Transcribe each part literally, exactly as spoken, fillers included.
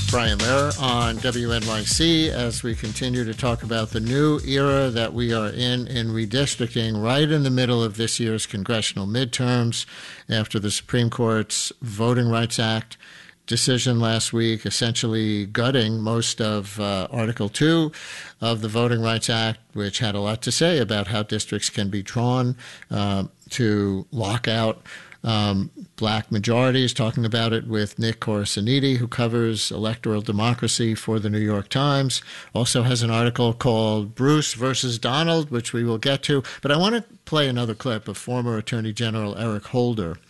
Brian Lehrer on W N Y C as we continue to talk about the new era that we are in in redistricting right in the middle of this year's congressional midterms after the Supreme Court's Voting Rights Act decision last week, essentially gutting most of uh, Article two of the Voting Rights Act, which had a lot to say about how districts can be drawn uh, to lock out Um, black majorities, talking about it with Nick Corasaniti, who covers electoral democracy for the New York Times. Also has an article called Bruce versus Donald, which we will get to. But I want to play another clip of former Attorney General Eric Holder,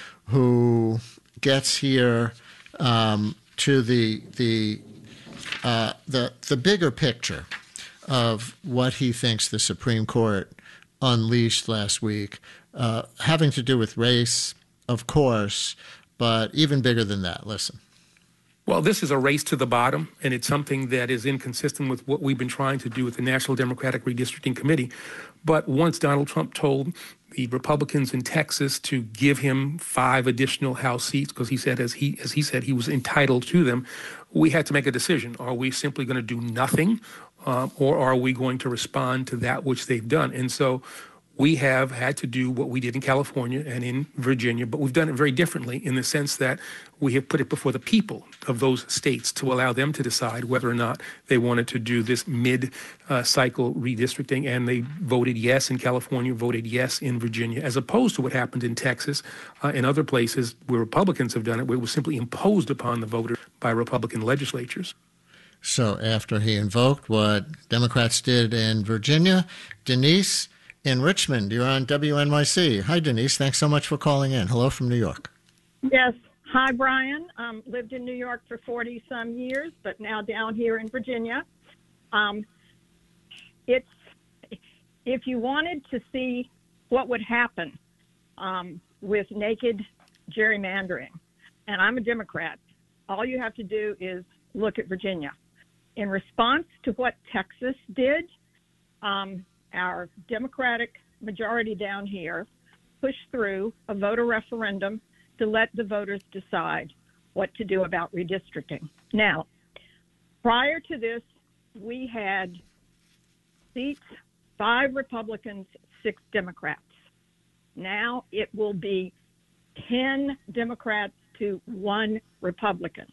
who gets here um, to the the uh, the the bigger picture of what he thinks the Supreme Court unleashed last week. Uh, having to do with race, of course, but even bigger than that. Listen. Well, this is a race to the bottom, and it's something that is inconsistent with what we've been trying to do with the National Democratic Redistricting Committee. But once Donald Trump told the Republicans in Texas to give him five additional House seats, because he said, as he as he said, he was entitled to them, we had to make a decision. Are we simply going to do nothing, uh, or are we going to respond to that which they've done? And so we have had to do what we did in California and in Virginia, but we've done it very differently in the sense that we have put it before the people of those states to allow them to decide whether or not they wanted to do this mid-cycle uh, redistricting, and they voted yes in California, voted yes in Virginia, as opposed to what happened in Texas uh, and other places where Republicans have done it, where it was simply imposed upon the voters by Republican legislatures. So after he invoked what Democrats did in Virginia, Denise in Richmond, you're on W N Y C. Hi, Denise. Thanks so much for calling in. Hello from New York. Yes. Hi, Brian. Um, lived in New York for forty-some years, but now down here in Virginia. Um, it's if you wanted to see what would happen um, with naked gerrymandering, and I'm a Democrat, all you have to do is look at Virginia. In response to what Texas did, um, our Democratic majority down here pushed through a voter referendum to let the voters decide what to do about redistricting. Now, prior to this, we had seats, five Republicans, six Democrats. Now it will be ten Democrats to one Republican.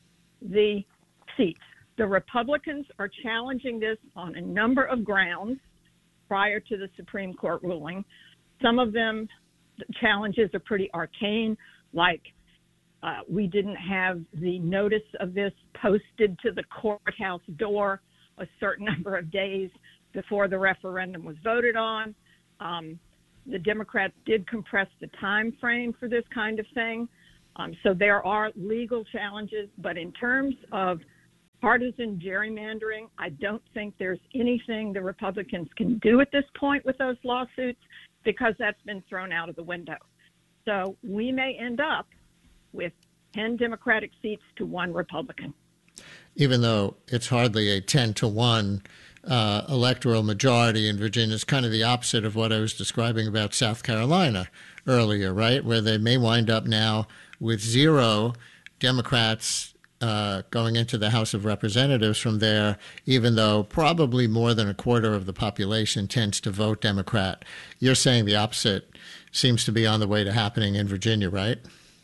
The seats. The Republicans are challenging this on a number of grounds prior to the Supreme Court ruling. Some of them, the challenges are pretty arcane, like uh, we didn't have the notice of this posted to the courthouse door a certain number of days before the referendum was voted on. Um, the Democrats did compress the time frame for this kind of thing. Um, so there are legal challenges, but in terms of partisan gerrymandering, I don't think there's anything the Republicans can do at this point with those lawsuits because that's been thrown out of the window. So we may end up with ten Democratic seats to one Republican. Even though it's hardly a ten to one uh, electoral majority in Virginia, it's kind of the opposite of what I was describing about South Carolina earlier, right? Where they may wind up now with zero Democrats Uh, going into the House of Representatives from there, even though probably more than a quarter of the population tends to vote Democrat. You're saying the opposite seems to be on the way to happening in Virginia, right?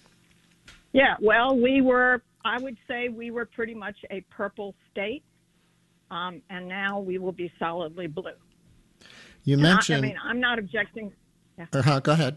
Yeah, well, we were, I would say we were pretty much a purple state, um, and now we will be solidly blue. You and mentioned... I, I mean, I'm not objecting. Yeah. Uh-huh, go ahead.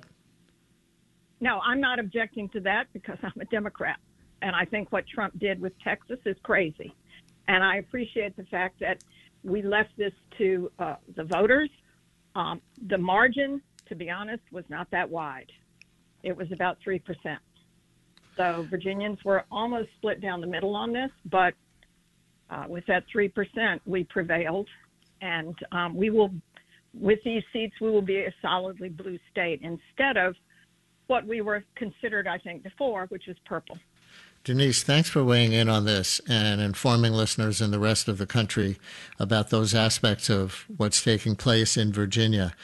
No, I'm not objecting to that because I'm a Democrat. And I think what Trump did with Texas is crazy. And I appreciate the fact that we left this to uh, the voters. Um, the margin, to be honest, was not that wide. It was about three percent. So Virginians were almost split down the middle on this, but uh, with that three percent, we prevailed. And um, we will, with these seats, we will be a solidly blue state instead of what we were considered, I think, before, which was purple. Denise, thanks for weighing in on this and informing listeners in the rest of the country about those aspects of what's taking place in Virginia.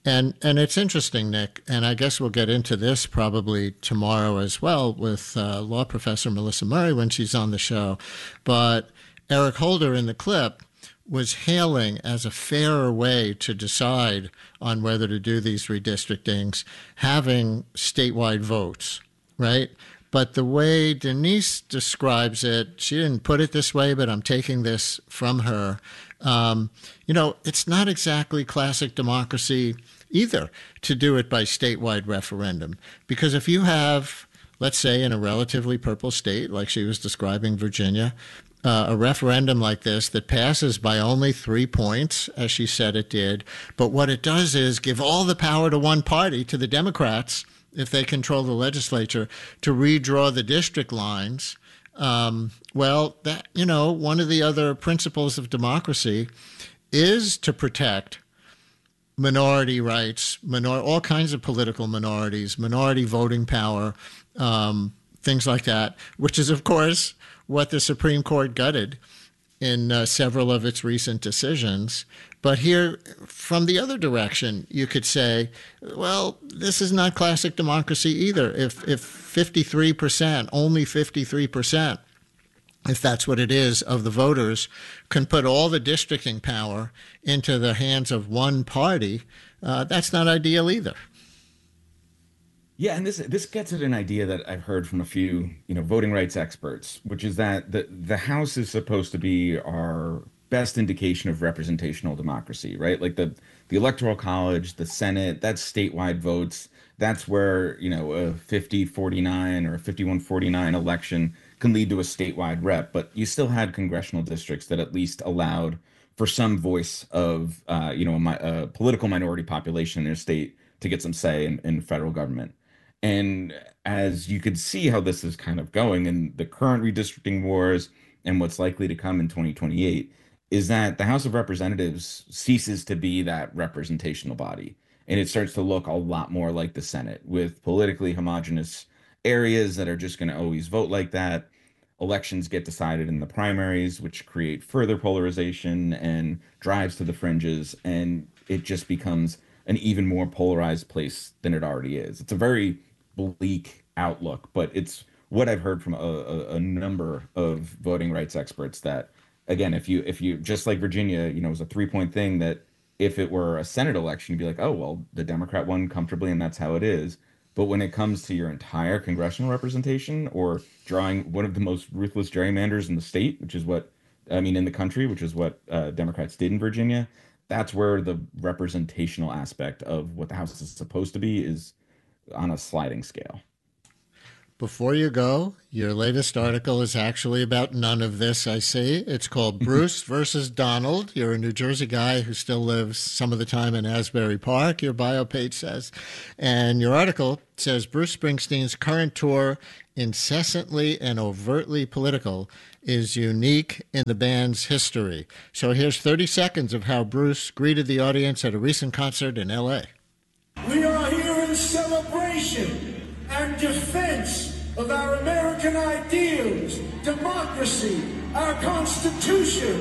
And and it's interesting, Nick, and I guess we'll get into this probably tomorrow as well with uh, law professor Melissa Murray when she's on the show. But Eric Holder in the clip was hailing as a fairer way to decide on whether to do these redistrictings, having statewide votes, right? But the way Denise describes it, she didn't put it this way, but I'm taking this from her. Um, you know, it's not exactly classic democracy either to do it by statewide referendum. Because if you have, let's say, in a relatively purple state, like she was describing Virginia, uh, a referendum like this that passes by only three points, as she said it did, but what it does is give all the power to one party, to the Democrats, if they control the legislature, to redraw the district lines. Um, well, that, you know, one of the other principles of democracy is to protect minority rights, minor, all kinds of political minorities, minority voting power, um, things like that, which is, of course, what the Supreme Court gutted in uh, several of its recent decisions. But here, from the other direction, you could say, well, this is not classic democracy either. If if fifty-three percent, only fifty-three percent, if that's what it is, of the voters can put all the districting power into the hands of one party, uh, that's not ideal either. Yeah, and this this gets at an idea that I've heard from a few, you know, voting rights experts, which is that the the House is supposed to be our best indication of representational democracy, right? Like the the Electoral College, the Senate, that's statewide votes. That's where, you know, a fifty forty-nine or a fifty-one forty-nine election can lead to a statewide rep, but you still had congressional districts that at least allowed for some voice of, uh, you know, a, a political minority population in their state to get some say in, in federal government. And as you could see how this is kind of going in the current redistricting wars and what's likely to come in twenty twenty-eight, is that the House of Representatives ceases to be that representational body. And it starts to look a lot more like the Senate, with politically homogenous areas that are just going to always vote like that. Elections get decided in the primaries, which create further polarization and drives to the fringes. And it just becomes an even more polarized place than it already is. It's a very bleak outlook, but it's what I've heard from a, a, a number of voting rights experts that, again, if you if you just like Virginia, you know, it was a three point thing that if it were a Senate election, you'd be like, oh, well, the Democrat won comfortably and that's how it is. But when it comes to your entire congressional representation or drawing one of the most ruthless gerrymanders in the state, which is what, I mean, in the country, which is what uh, Democrats did in Virginia, that's where the representational aspect of what the House is supposed to be is on a sliding scale. Before you go, your latest article is actually about none of this, I see. It's called Bruce versus Donald. You're a New Jersey guy who still lives some of the time in Asbury Park, your bio page says. And your article says Bruce Springsteen's current tour, incessantly and overtly political, is unique in the band's history. So here's thirty seconds of how Bruce greeted the audience at a recent concert in L A. We are here in celebration and defense of our American ideals, democracy, our Constitution,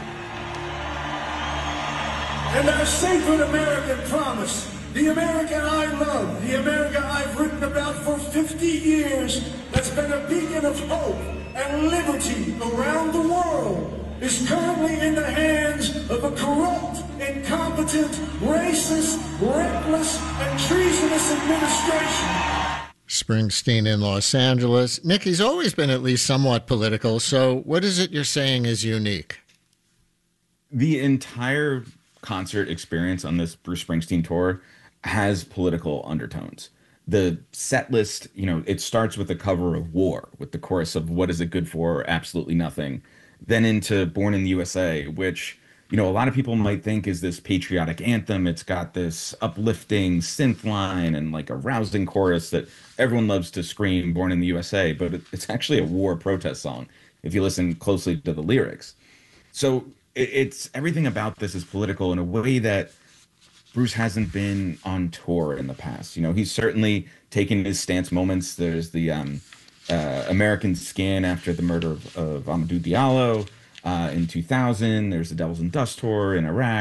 and our sacred American promise, the America I love, the America I've written about for fifty years, that's been a beacon of hope and liberty around the world, is currently in the hands of a corrupt, incompetent, racist, reckless, and treasonous administration. Springsteen in Los Angeles. Nick, he's always been at least somewhat political, so what is it you're saying is unique? The entire concert experience on this Bruce Springsteen tour has political undertones. The set list, you know, it starts with the cover of War, with the chorus of What Is It Good For? Absolutely Nothing. Then into Born in the U S A, which, you know, a lot of people might think is this patriotic anthem. It's got this uplifting synth line and like a rousing chorus that everyone loves to scream, Born in the U S A, but it's actually a war protest song if you listen closely to the lyrics. So it's everything about this is political in a way that Bruce hasn't been on tour in the past. You know, he's certainly taken his stance moments. There's the um, uh, American Skin after the murder of, of Amadou Diallo uh, in two thousand. There's the Devils and Dust tour in Iraq.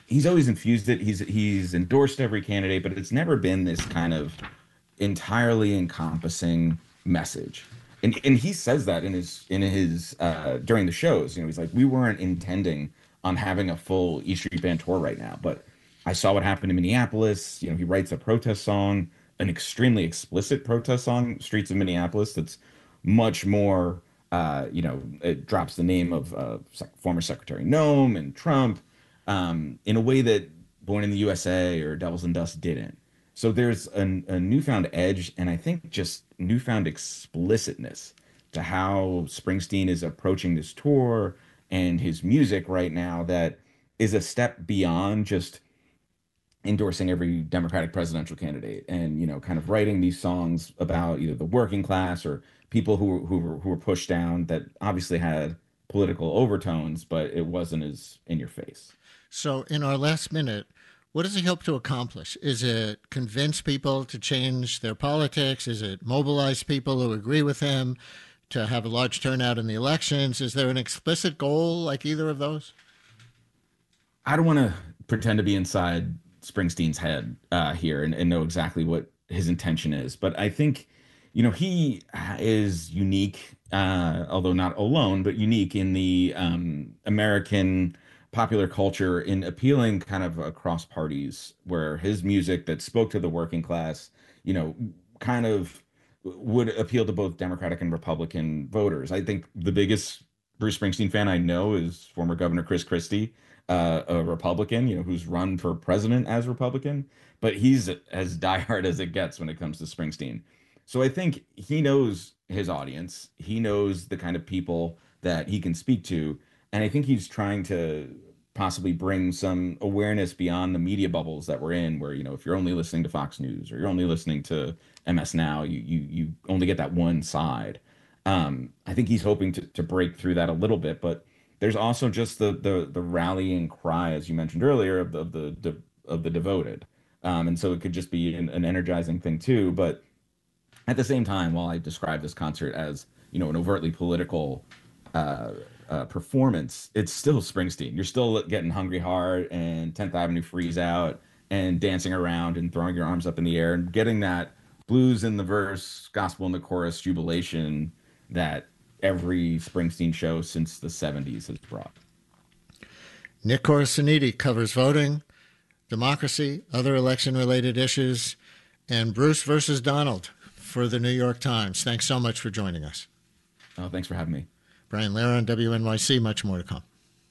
he's always infused it. He's he's endorsed every candidate, but it's never been this kind of entirely encompassing message. And and he says that in his in his uh, during the shows. You know, he's like, we weren't intending on having a full E Street Band tour right now, but I saw what happened in Minneapolis. You know, he writes a protest song, an extremely explicit protest song, Streets of Minneapolis, that's much more, uh, you know, it drops the name of uh, sec- former Secretary Noem and Trump um, in a way that Born in the U S A or Devils and Dust didn't. So there's an, a newfound edge, and I think just newfound explicitness to how Springsteen is approaching this tour and his music right now that is a step beyond just endorsing every Democratic presidential candidate and, you know, kind of writing these songs about either the working class or people who who were, who were pushed down that obviously had political overtones, but it wasn't as in your face. So in our last minute, what does he hope to accomplish? Is it convince people to change their politics? Is it mobilize people who agree with him to have a large turnout in the elections? Is there an explicit goal like either of those? I don't want to pretend to be inside Springsteen's head uh, here and, and know exactly what his intention is. But I think, you know, he is unique, uh, although not alone, but unique in the um, American popular culture in appealing kind of across parties, where his music that spoke to the working class, you know, kind of would appeal to both Democratic and Republican voters. I think the biggest Bruce Springsteen fan I know is former Governor Chris Christie, uh, a Republican, you know, who's run for president as Republican, but he's as diehard as it gets when it comes to Springsteen. So I think he knows his audience. He knows the kind of people that he can speak to. And I think he's trying to possibly bring some awareness beyond the media bubbles that we're in, where, you know, if you're only listening to Fox News or you're only listening to M S Now, you you you only get that one side. Um, I think he's hoping to, to break through that a little bit, but there's also just the the the rallying cry, as you mentioned earlier, of the of the of the devoted, um, and so it could just be an, an energizing thing too. But at the same time, while I describe this concert as, you know, an overtly political uh, uh, performance, it's still Springsteen. You're still getting Hungry Heart and tenth Avenue Freeze Out and dancing around and throwing your arms up in the air and getting that blues in the verse, gospel in the chorus, jubilation that every Springsteen show since the seventies has brought. Nick Corasaniti covers voting, democracy, other election-related issues, and Bruce versus Donald for the New York Times. Thanks so much for joining us. Oh, thanks for having me. Brian Lehrer on W N Y C. Much more to come.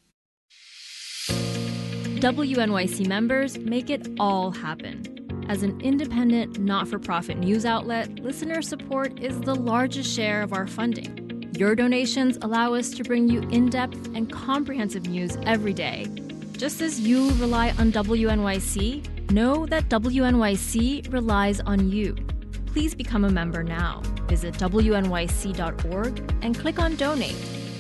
W N Y C members make it all happen. As an independent, not-for-profit news outlet, listener support is the largest share of our funding. Your donations allow us to bring you in-depth and comprehensive news every day. Just as you rely on W N Y C, know that W N Y C relies on you. Please become a member now. Visit W N Y C dot org and click on Donate.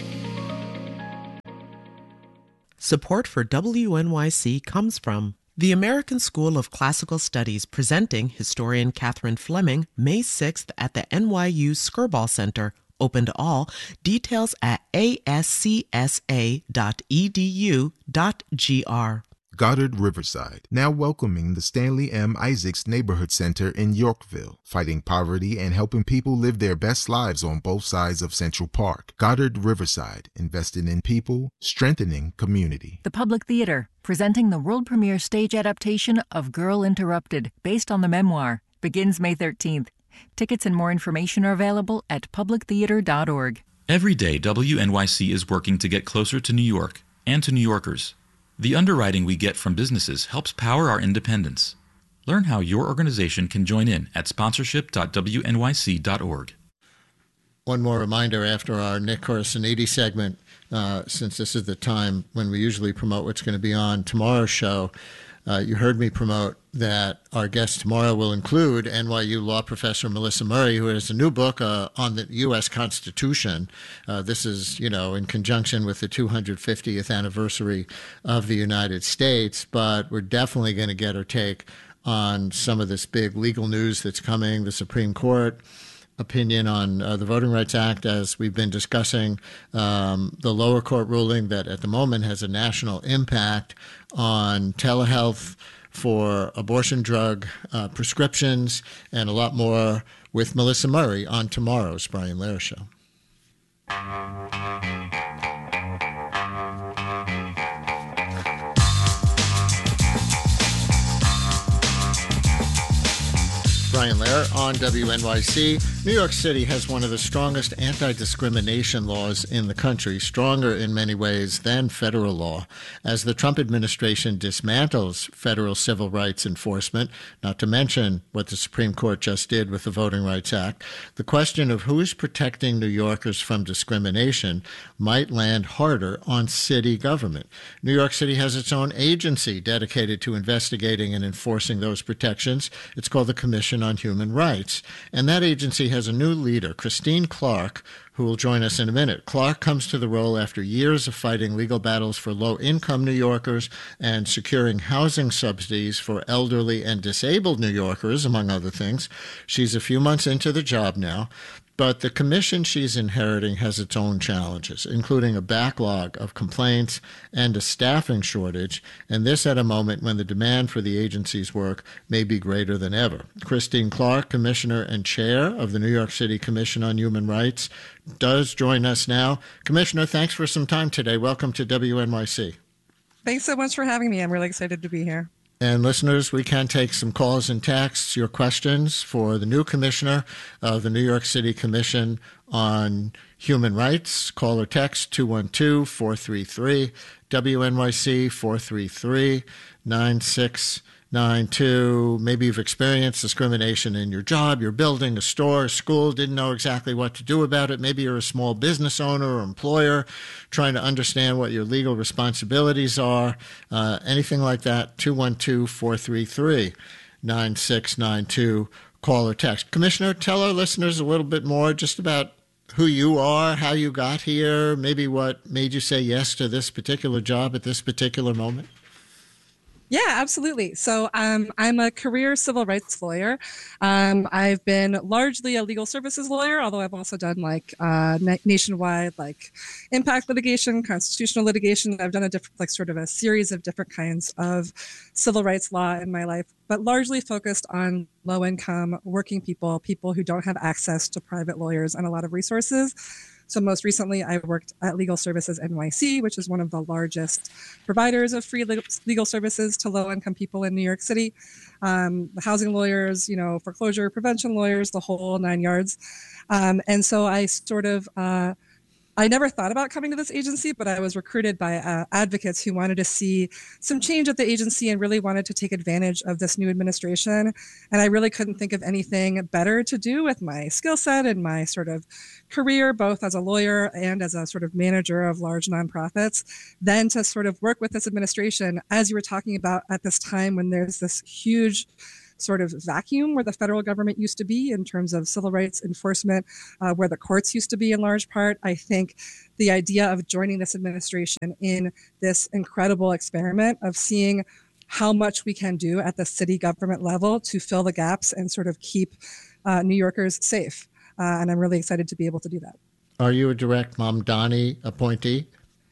Support for W N Y C comes from the American School of Classical Studies, presenting historian Catherine Fleming May sixth at the N Y U Skirball Center, open to all. Details at A S C S A dot E D U dot G R. Goddard Riverside, now welcoming the Stanley M. Isaacs Neighborhood Center in Yorkville, fighting poverty and helping people live their best lives on both sides of Central Park. Goddard Riverside, invested in people, strengthening community. The Public Theater, presenting the world premiere stage adaptation of Girl Interrupted, based on the memoir, begins May thirteenth. Tickets and more information are available at public theater dot org. Every day, W N Y C is working to get closer to New York and to New Yorkers. The underwriting we get from businesses helps power our independence. Learn how your organization can join in at sponsorship dot W N Y C dot org. One more reminder after our Nick Corasaniti segment, uh, since this is the time when we usually promote what's going to be on tomorrow's show. Uh, you heard me promote that our guest tomorrow will include N Y U law professor Melissa Murray, who has a new book uh, on the U S Constitution. Uh, this is, you know, in conjunction with the two hundred fiftieth anniversary of the United States, but we're definitely going to get her take on some of this big legal news that's coming. The Supreme Court opinion on uh, the Voting Rights Act, as we've been discussing um, the lower court ruling that at the moment has a national impact on telehealth for abortion drug uh, prescriptions, and a lot more with Melissa Murray on tomorrow's Brian Lehrer Show. Brian Lehrer on W N Y C. New York City has one of the strongest anti-discrimination laws in the country, stronger in many ways than federal law. As the Trump administration dismantles federal civil rights enforcement, not to mention what the Supreme Court just did with the Voting Rights Act, the question of who's protecting New Yorkers from discrimination might land harder on city government. New York City has its own agency dedicated to investigating and enforcing those protections. It's called the Commission on Human Rights. And that agency has a new leader, Christine Clark, who will join us in a minute. Clark comes to the role after years of fighting legal battles for low-income New Yorkers and securing housing subsidies for elderly and disabled New Yorkers, among other things. She's a few months into the job now. But the commission she's inheriting has its own challenges, including a backlog of complaints and a staffing shortage, and this at a moment when the demand for the agency's work may be greater than ever. Christine Clark, Commissioner and Chair of the New York City Commission on Human Rights, does join us now. Commissioner, thanks for some time today. Welcome to W N Y C. Thanks so much for having me. I'm really excited to be here. And listeners, we can take some calls and texts, your questions for the new commissioner of the New York City Commission on Human Rights. Call or text two one two, four three three, W N Y C, four three three, nine six nine two. Maybe you've experienced discrimination in your job, your building, a store, a school, didn't know exactly what to do about it. Maybe you're a small business owner or employer trying to understand what your legal responsibilities are. Uh, anything like that, two one two, four three three, nine six nine two. Call or text. Commissioner, tell our listeners a little bit more just about who you are, how you got here, maybe what made you say yes to this particular job at this particular moment. Yeah, absolutely. So um, I'm a career civil rights lawyer. Um, I've been largely a legal services lawyer, although I've also done like uh, na- nationwide, like impact litigation, constitutional litigation. I've done a different, like sort of a series of different kinds of civil rights law in my life, but largely focused on low income working people, people who don't have access to private lawyers and a lot of resources. So most recently, I worked at Legal Services N Y C, which is one of the largest providers of free legal services to low-income people in New York City. Um, the housing lawyers, you know, foreclosure prevention lawyers, the whole nine yards. Um, and so I sort of, uh, I never thought about coming to this agency, but I was recruited by uh, advocates who wanted to see some change at the agency and really wanted to take advantage of this new administration. And I really couldn't think of anything better to do with my skill set and my sort of career, both as a lawyer and as a sort of manager of large nonprofits, than to sort of work with this administration, as you were talking about, at this time when there's this huge sort of vacuum where the federal government used to be in terms of civil rights enforcement, uh, where the courts used to be in large part. I think the idea of joining this administration in this incredible experiment of seeing how much we can do at the city government level to fill the gaps and sort of keep uh, New Yorkers safe. Uh, and I'm really excited to be able to do that. Are you a direct Mamdani appointee?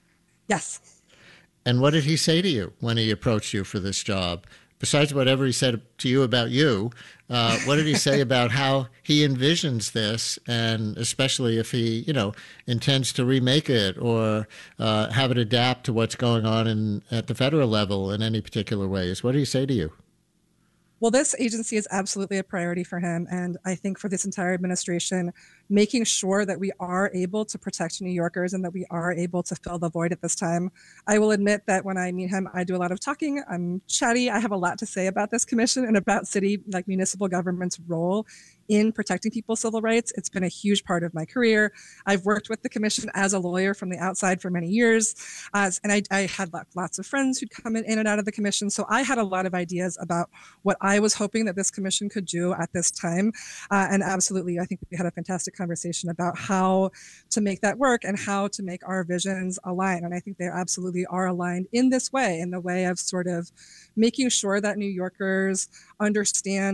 Yes. And what did he say to you when he approached you for this job? Besides whatever he said to you about you, uh, what did he say about how he envisions this, and especially if he, you know, intends to remake it or uh, have it adapt to what's going on in at the federal level in any particular ways? What did he say to you? Well, this agency is absolutely a priority for him. And I think for this entire administration, making sure that we are able to protect New Yorkers and that we are able to fill the void at this time. I will admit that when I meet him, I do a lot of talking. I'm chatty. I have a lot to say about this commission and about city, like municipal government's role in protecting people's civil rights. It's been a huge part of my career. I've worked with the commission as a lawyer from the outside for many years. Uh, and I, I had lots of friends who'd come in, in and out of the commission. So I had a lot of ideas about what I was hoping that this commission could do at this time. Uh, and absolutely, I think we had a fantastic conversation about how to make that work and how to make our visions align. And I think they absolutely are aligned in this way, in the way of sort of making sure that New Yorkers understand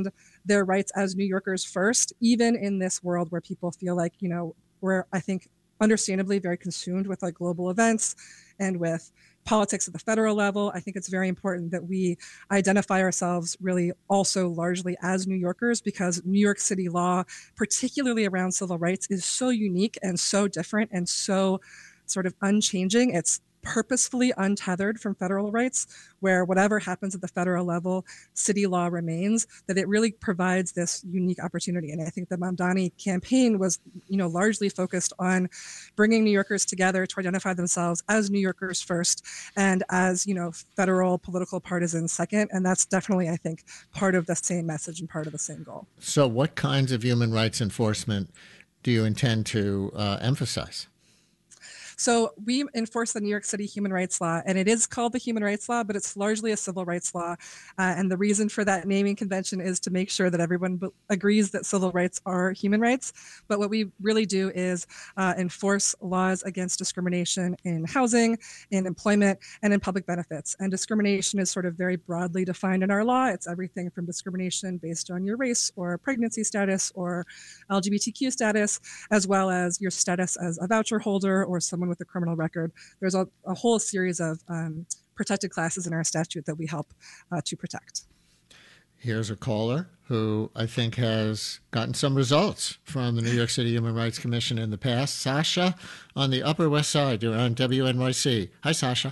their rights as New Yorkers first, even in this world where people feel like, you know, we're, I think, understandably very consumed with like global events and with politics at the federal level. I think it's very important that we identify ourselves really also largely as New Yorkers, because New York City law, particularly around civil rights, is so unique and so different and so sort of unchanging. It's purposefully untethered from federal rights, where whatever happens at the federal level, city law remains, that it really provides this unique opportunity. And I think the Mamdani campaign was, you know, largely focused on bringing New Yorkers together to identify themselves as New Yorkers first and as, you know, federal political partisans second. And that's definitely, I think, part of the same message and part of the same goal. So what kinds of human rights enforcement do you intend to uh, emphasize? So we enforce the New York City human rights law, and it is called the human rights law, but it's largely a civil rights law. Uh, and the reason for that naming convention is to make sure that everyone b- agrees that civil rights are human rights. But what we really do is uh, enforce laws against discrimination in housing, in employment, and in public benefits. And discrimination is sort of very broadly defined in our law. It's everything from discrimination based on your race or pregnancy status or L G B T Q status, as well as your status as a voucher holder or someone with a criminal record. There's a, a whole series of um, protected classes in our statute that we help uh, to protect. Here's a caller who I think has gotten some results from the New York City Human Rights Commission in the past. Sasha on the Upper West Side. You're on W N Y C. Hi, Sasha.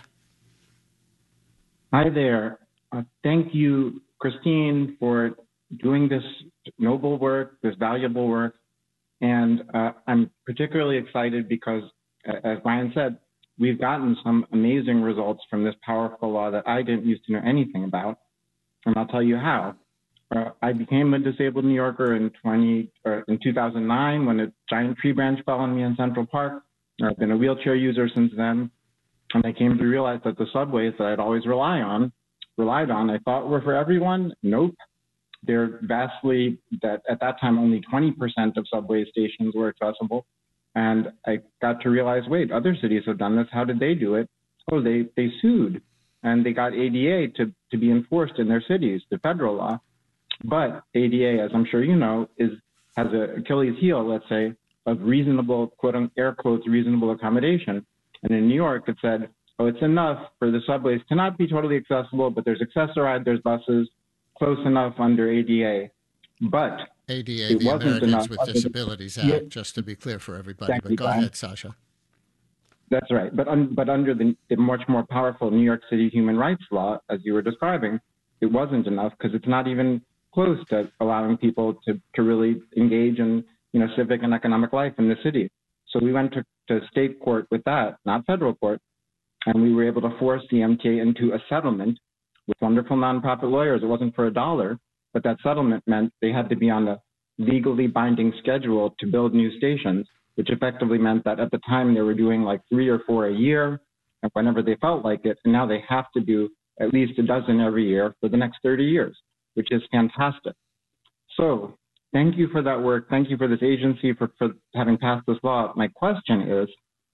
Hi there. Uh, thank you, Christine, for doing this noble work, this valuable work. And uh, I'm particularly excited because, as Brian said, we've gotten some amazing results from this powerful law that I didn't used to know anything about. And I'll tell you how. Uh, I became a disabled New Yorker in twenty or in two thousand nine when a giant tree branch fell on me in Central Park. I've been a wheelchair user since then. And I came to realize that the subways that I'd always rely on, relied on, I thought were for everyone. Nope. They're vastly, that at that time, only twenty percent of subway stations were accessible. And I got to realize, wait, other cities have done this. How did they do it? Oh, they, they sued. And they got A D A to, to be enforced in their cities, the federal law. But A D A, as I'm sure you know, is has an Achilles heel, let's say, of reasonable, quote unquote, air quotes, reasonable accommodation. And in New York, it said, oh, it's enough for the subways to not be totally accessible, but there's accessorized, there's buses, close enough under A D A. But A D A, it the wasn't Americans enough with under- Disabilities Act, Yeah. just to be clear for everybody. Thank But you, go Brian. ahead, Sasha. That's right. But un, but under the, the much more powerful New York City human rights law, as you were describing, it wasn't enough because it's not even close to allowing people to, to really engage in, you know, civic and economic life in the city. So we went to, to state court with that, not federal court, and we were able to force the M T A into a settlement with wonderful nonprofit lawyers. It wasn't for a dollar, but that settlement meant they had to be on a legally binding schedule to build new stations, which effectively meant that at the time they were doing like three or four a year and whenever they felt like it. And now they have to do at least a dozen every year for the next thirty years, which is fantastic. So thank you for that work. Thank you for this agency for, for having passed this law. My question is,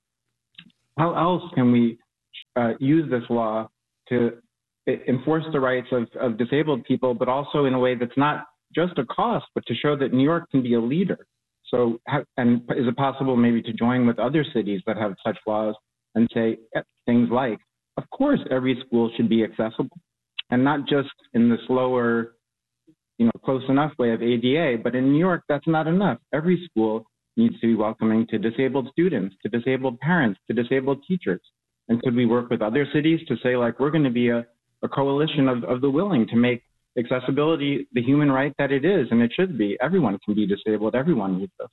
how else can we uh, use this law to enforce the rights of, of disabled people, but also in a way that's not just a cost, but to show that New York can be a leader? So, how, and is it possible maybe to join with other cities that have such laws and say things like, of course, every school should be accessible, and not just in the slower, you know, close enough way of A D A, but in New York, that's not enough. Every school needs to be welcoming to disabled students, to disabled parents, to disabled teachers. And could we work with other cities to say, like, we're going to be a, a coalition of, of the willing to make accessibility the human right that it is, and it should be. Everyone can be disabled. Everyone needs this.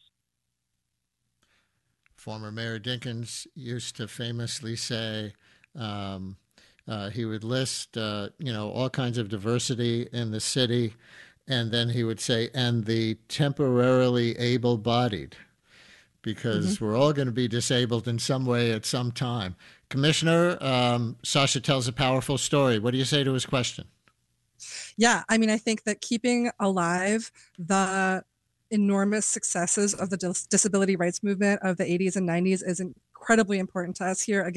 Former Mayor Dinkins used to famously say um, uh, he would list, uh, you know, all kinds of diversity in the city, and then he would say, and the temporarily able-bodied, because mm-hmm. we're all going to be disabled in some way at some time. Commissioner, um, Sasha tells a powerful story. What do you say to his question? Yeah, I mean, I think that keeping alive the enormous successes of the dis- disability rights movement of the eighties and nineties is incredibly important to us here. Again,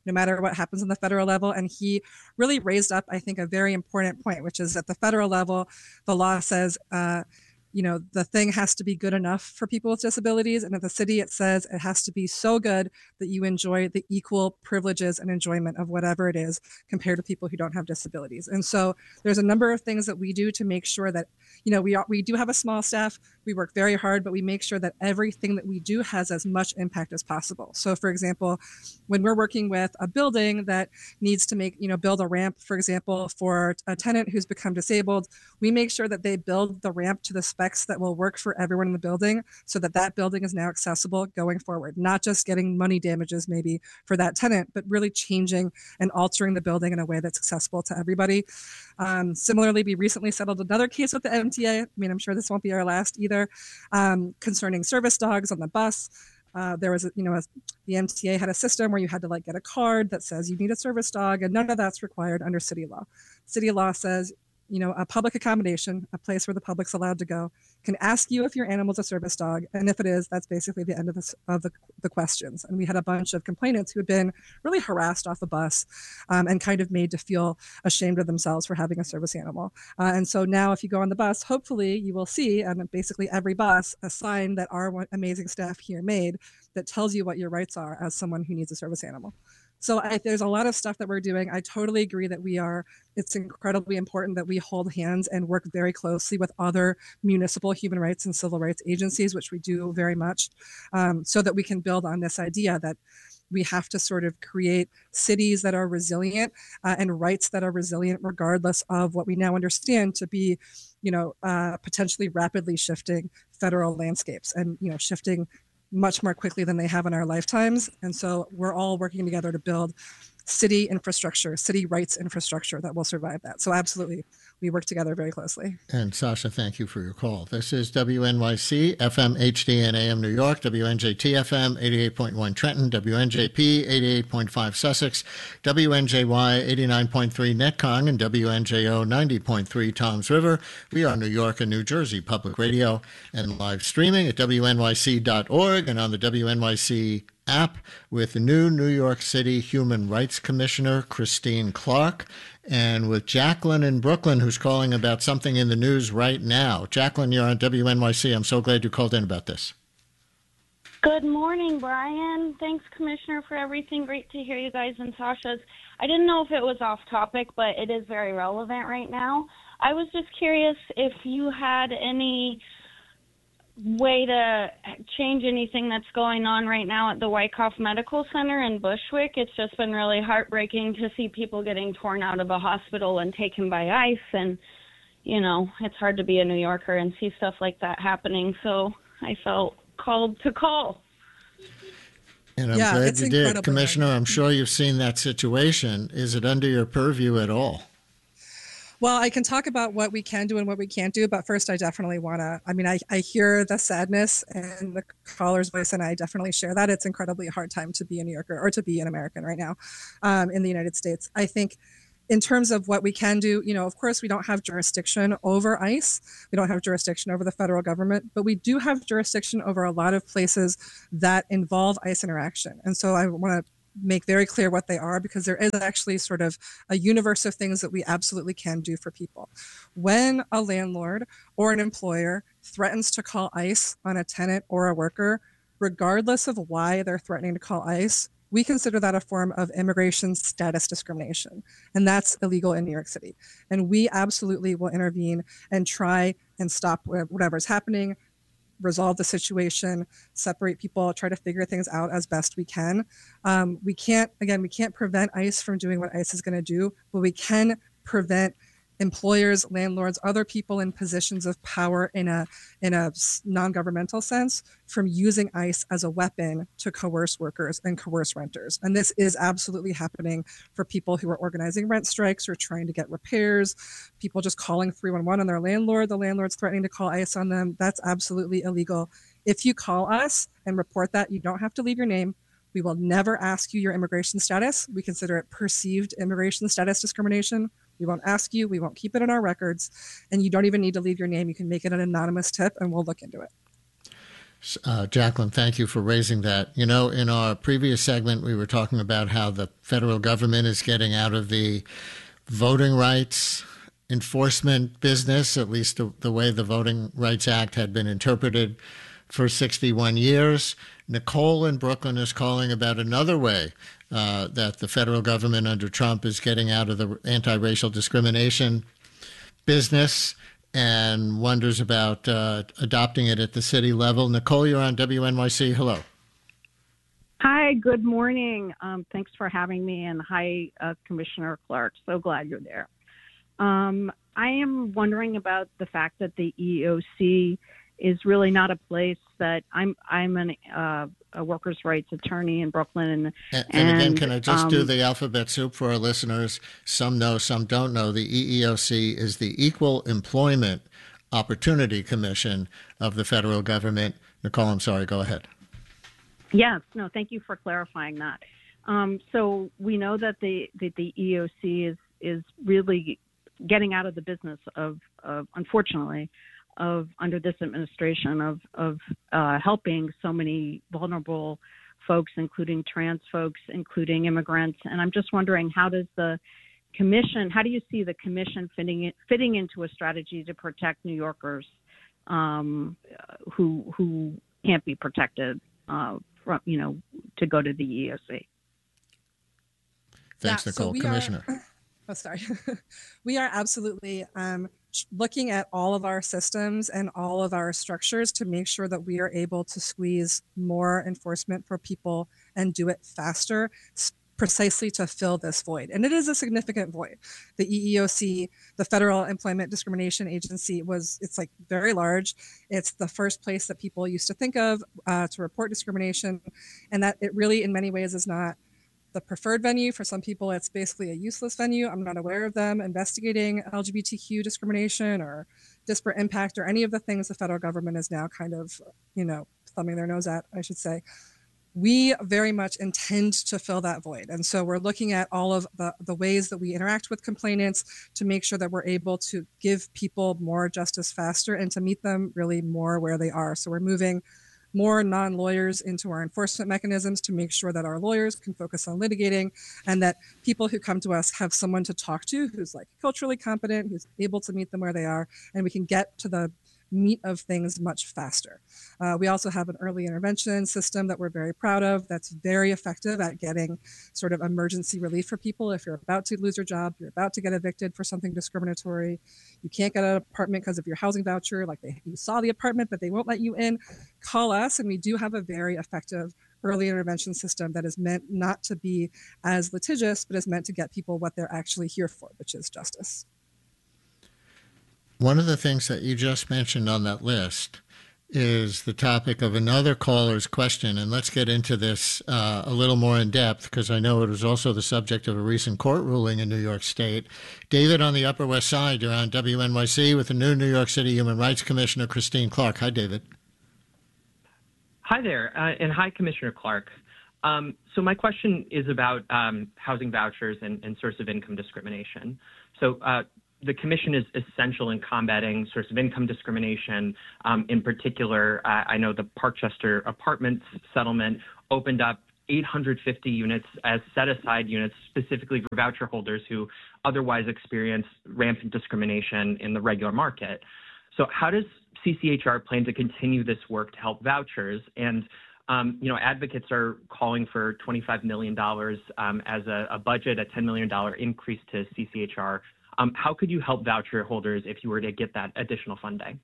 no matter what happens on the federal level. And he really raised up, I think, a very important point, which is at the federal level, the law says, uh, you know, the thing has to be good enough for people with disabilities. And at the city, it says it has to be so good that you enjoy the equal privileges and enjoyment of whatever it is compared to people who don't have disabilities. And so there's a number of things that we do to make sure that, you know, we are, we do have a small staff. We work very hard, but we make sure that everything that we do has as much impact as possible. So, for example, when we're working with a building that needs to make, you know, build a ramp, for example, for a tenant who's become disabled, we make sure that they build the ramp to the specs that will work for everyone in the building so that that building is now accessible going forward, not just getting money damages maybe for that tenant, but really changing and altering the building in a way that's accessible to everybody. Um, similarly, we recently settled another case with the M T A. I mean, I'm sure this won't be our last either, um, concerning service dogs on the bus. Uh, there was, a, you know, a, the M T A had a system where you had to like get a card that says you need a service dog, and none of that's required under city law. City law says, you know, a public accommodation, a place where the public's allowed to go, can ask you if your animal's a service dog. And if it is, that's basically the end of, this, of the, the questions. And we had a bunch of complainants who had been really harassed off the bus um, and kind of made to feel ashamed of themselves for having a service animal. Uh, and so now if you go on the bus, hopefully you will see on basically every bus a sign that our amazing staff here made that tells you what your rights are as someone who needs a service animal. So I, there's a lot of stuff that we're doing. I totally agree that we are, it's incredibly important that we hold hands and work very closely with other municipal human rights and civil rights agencies, which we do very much, um, so that we can build on this idea that we have to sort of create cities that are resilient uh, and rights that are resilient, regardless of what we now understand to be, you know, uh, potentially rapidly shifting federal landscapes and, you know, shifting much more quickly than they have in our lifetimes. And so we're all working together to build city infrastructure, city rights infrastructure that will survive that. So absolutely, we work together very closely. And Sasha, thank you for your call. This is W N Y C, F M H D and A M New York, W N J T F M, eighty-eight point one Trenton, W N J P, eighty-eight point five Sussex, W N J Y, eighty-nine point three Netcong, and W N J O, ninety point three Toms River. We are New York and New Jersey Public Radio and live streaming at W N Y C dot org and on the W N Y C app with the new New York City Human Rights Commissioner, Christine Clark, and with Jacqueline in Brooklyn, who's calling about something in the news right now. Jacqueline, you're on W N Y C. I'm so glad you called in about this. Good morning, Brian. Thanks, Commissioner, for everything. Great to hear you guys and Sasha's. I didn't know if it was off topic, but it is very relevant right now. I was just curious if you had any way to change anything that's going on right now at the Wyckoff Medical Center in Bushwick. It's just been really heartbreaking to see people getting torn out of a hospital and taken by ICE. And, you know, it's hard to be a New Yorker and see stuff like that happening. So I felt called to call. And I'm yeah, glad you did. Commissioner, I'm sure you've seen that situation. Is it under your purview at all? Well, I can talk about what we can do and what we can't do, but first I definitely want to, I mean, I, I hear the sadness and the caller's voice, and I definitely share that. It's incredibly hard time to be a New Yorker or to be an American right now um, in the United States. I think in terms of what we can do, you know, of course, we don't have jurisdiction over ICE. We don't have jurisdiction over the federal government, but we do have jurisdiction over a lot of places that involve ICE interaction. And so I want to make very clear what they are, because there is actually sort of a universe of things that we absolutely can do for people. When a landlord or an employer threatens to call ICE on a tenant or a worker, regardless of why they're threatening to call ICE, we consider that a form of immigration status discrimination, and that's illegal in New York City. And we absolutely will intervene and try and stop whatever's happening, resolve the situation, separate people, try to figure things out as best we can. Um, we can't, again, we can't prevent ICE from doing what ICE is going to do, but we can prevent employers, landlords, other people in positions of power in a in a non-governmental sense from using ICE as a weapon to coerce workers and coerce renters. And this is absolutely happening for people who are organizing rent strikes or trying to get repairs, people just calling three one one on their landlord, the landlord's threatening to call ICE on them. That's absolutely illegal. If you call us and report that, you don't have to leave your name. We will never ask you your immigration status. We consider it perceived immigration status discrimination. We won't ask you. We won't keep it in our records. And you don't even need to leave your name. You can make it an anonymous tip, and we'll look into it. Uh, Jacqueline, thank you for raising that. You know, in our previous segment, we were talking about how the federal government is getting out of the voting rights enforcement business, at least the, the way the Voting Rights Act had been interpreted for sixty-one years. Nicole in Brooklyn is calling about another way uh, that the federal government under Trump is getting out of the anti-racial discrimination business and wonders about uh, adopting it at the city level. Nicole, you're on W N Y C. Hello. Hi, good morning. Um, thanks for having me. And hi, uh, Commissioner Clark. So glad you're there. Um, I am wondering about the fact that the E E O C is really not a place that I'm. I'm an, uh, a workers' rights attorney in Brooklyn, and and, and again, can I just um, do the alphabet soup for our listeners? Some know, some don't know. The E E O C is the Equal Employment Opportunity Commission of the federal government. Nicole, I'm sorry. Go ahead. Yes. No. Thank you for clarifying that. Um, so we know that the that the E E O C is is really getting out of the business of, of unfortunately, of under this administration of of uh, helping so many vulnerable folks, including trans folks, including immigrants. And I'm just wondering, how does the commission, how do you see the commission fitting in, fitting into a strategy to protect New Yorkers um, who who can't be protected uh, from, you know, to go to the E E O C? Thanks, yeah, Nicole. So Commissioner. Are, oh, sorry. We are absolutely um, looking at all of our systems and all of our structures to make sure that we are able to squeeze more enforcement for people and do it faster, precisely to fill this void. And it is a significant void. The E E O C, the Federal Employment Discrimination Agency, was, it's like very large. It's the first place that people used to think of uh, to report discrimination. And that it really, in many ways, is not the preferred venue. For some people, it's basically a useless venue. I'm not aware of them investigating L G B T Q discrimination or disparate impact or any of the things the federal government is now kind of, you know, thumbing their nose at, I should say. We very much intend to fill that void. And so we're looking at all of the, the ways that we interact with complainants to make sure that we're able to give people more justice faster and to meet them really more where they are. So we're moving more non-lawyers into our enforcement mechanisms to make sure that our lawyers can focus on litigating and that people who come to us have someone to talk to who's like culturally competent, who's able to meet them where they are, and we can get to the meat of things much faster. Uh, we also have an early intervention system that we're very proud of that's very effective at getting sort of emergency relief for people. If you're about to lose your job, you're about to get evicted for something discriminatory, you can't get an apartment because of your housing voucher, like they, you saw the apartment but they won't let you in, call us, and we do have a very effective early intervention system that is meant not to be as litigious, but is meant to get people what they're actually here for, which is justice. One of the things that you just mentioned on that list is the topic of another caller's question, and let's get into this uh, a little more in depth because I know it was also the subject of a recent court ruling in New York State. David on the Upper West Side, you're on W N Y C with the new New York City Human Rights Commissioner, Christine Clark. Hi, David. Hi there, uh, and hi, Commissioner Clark. Um, so my question is about um, housing vouchers and, and source of income discrimination. So uh, the commission is essential in combating source of income discrimination. Um, in particular, uh, I know the Parkchester Apartments settlement opened up eight hundred fifty units as set-aside units specifically for voucher holders who otherwise experience rampant discrimination in the regular market. So how does C C H R plan to continue this work to help vouchers? And Um, you know, advocates are calling for twenty-five million dollars um, as a, a budget, a ten million dollars increase to C C H R. Um, how could you help voucher holders if you were to get that additional funding?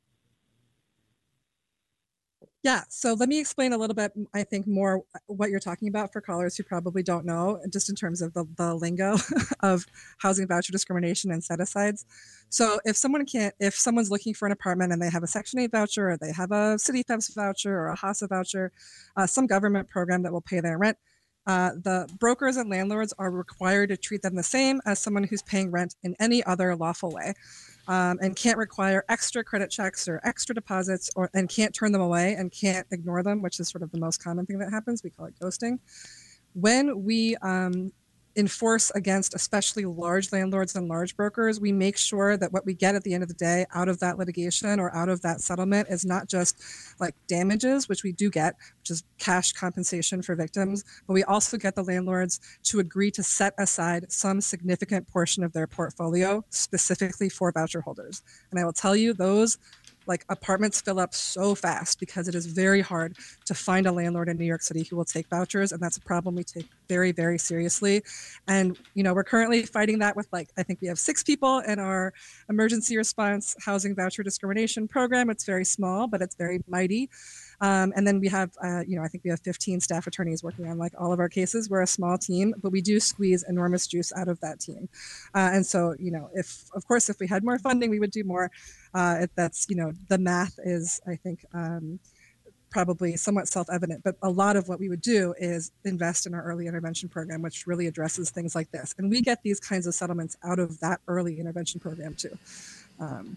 Yeah, so let me explain a little bit, I think, more what you're talking about for callers who probably don't know, just in terms of the, the lingo of housing voucher discrimination and set-asides. So if someone can't, if someone's looking for an apartment and they have a Section eight voucher or they have a City Fevs voucher or a HASA voucher, uh, some government program that will pay their rent, uh, the brokers and landlords are required to treat them the same as someone who's paying rent in any other lawful way. Um, and can't require extra credit checks or extra deposits, or and can't turn them away and can't ignore them, which is sort of the most common thing that happens. We call it ghosting. When we um, enforce against especially large landlords and large brokers. We make sure that what we get at the end of the day out of that litigation or out of that settlement is not just like damages, which we do get, which is cash compensation for victims, but we also get the landlords to agree to set aside some significant portion of their portfolio specifically for voucher holders. And I will tell you, those like apartments fill up so fast because it is very hard to find a landlord in New York City who will take vouchers. And that's a problem we take very, very seriously. And, you know, we're currently fighting that with like, I think we have six people in our emergency response housing voucher discrimination program. It's very small, but it's very mighty. Um, and then we have, uh, you know, I think we have fifteen staff attorneys working on like all of our cases. We're a small team, but we do squeeze enormous juice out of that team. Uh, and so, you know, if, of course, if we had more funding, we would do more. Uh, it, that's, you know, the math is, I think, um, probably somewhat self-evident, but a lot of what we would do is invest in our early intervention program, which really addresses things like this. And we get these kinds of settlements out of that early intervention program too. Um,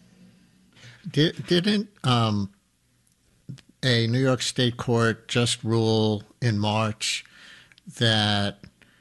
Did, didn't um, a New York State court just rule in March that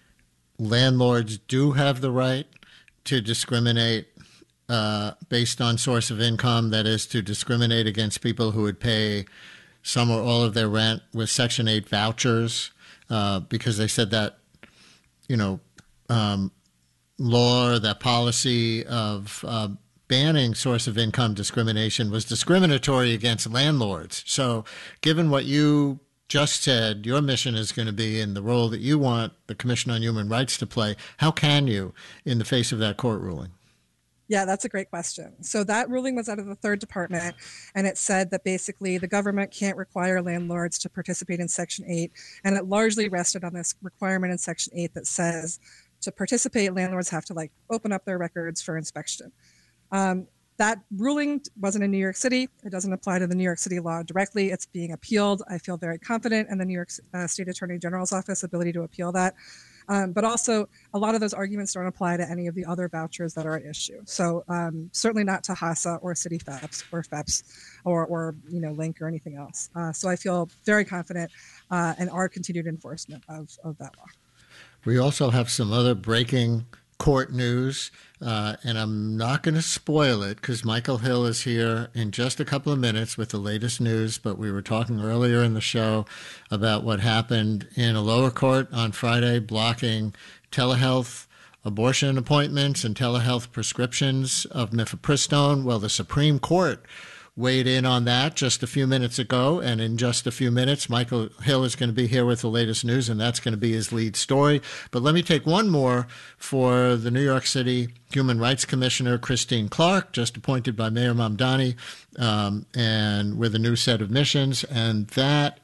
landlords do have the right to discriminate uh, based on source of income, that is, to discriminate against people who would pay some or all of their rent with Section eight vouchers, uh, because they said that, you know, um, law, that policy of uh, banning source of income discrimination was discriminatory against landlords. So given what you just said, your mission is going to be in the role that you want the Commission on Human Rights to play. How can you in the face of that court ruling? Yeah, that's a great question. So that ruling was out of the third department, and it said that basically the government can't require landlords to participate in Section eight, and it largely rested on this requirement in Section eight that says to participate, landlords have to like open up their records for inspection. Um, that ruling wasn't in New York City. It doesn't apply to the New York City law directly. It's being appealed. I feel very confident in the New York uh, State Attorney General's office ability to appeal that. Um, but also, a lot of those arguments don't apply to any of the other vouchers that are at issue. So um, certainly not to HASA or City F E P S or F E P S or, or you know, Link or anything else. Uh, so I feel very confident uh, in our continued enforcement of, of that law. We also have some other breaking court news, uh, and I'm not going to spoil it because Michael Hill is here in just a couple of minutes with the latest news, but we were talking earlier in the show about what happened in a lower court on Friday, blocking telehealth abortion appointments and telehealth prescriptions of mifepristone. Well, the Supreme Court weighed in on that just a few minutes ago, and in just a few minutes, Michael Hill is going to be here with the latest news, and that's going to be his lead story. But let me take one more for the New York City Human Rights Commissioner, Christine Clark, just appointed by Mayor Mamdani, um, and with a new set of missions, and that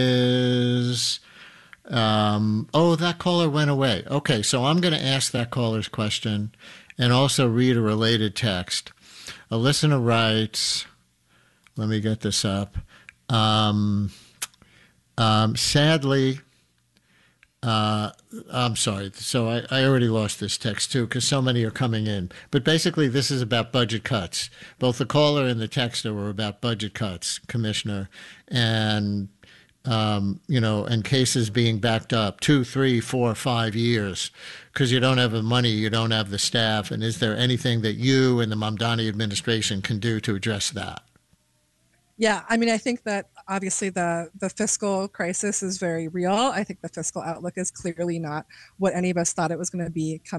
is... Um, oh, that caller went away. Okay, so I'm going to ask that caller's question and also read a related text. A listener writes... Let me get this up. Um, um, sadly, uh, I'm sorry. So I, I already lost this text, too, because so many are coming in. But basically, this is about budget cuts. Both the caller and the texter were about budget cuts, Commissioner, and, um, you know, and cases being backed up two, three, four, five years because you don't have the money, you don't have the staff. And is there anything that you and the Mamdani administration can do to address that? Yeah, I mean, I think that obviously the, the fiscal crisis is very real. I think the fiscal outlook is clearly not what any of us thought it was going to be coming